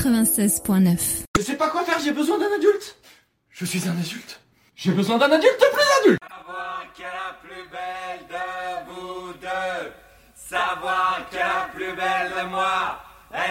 96.9. Je sais pas quoi faire, j'ai besoin d'un adulte. Je suis un adulte. J'ai besoin d'un adulte plus adulte. Savoir qu'elle est la plus belle de vous deux. Savoir qu'elle est la plus belle de moi.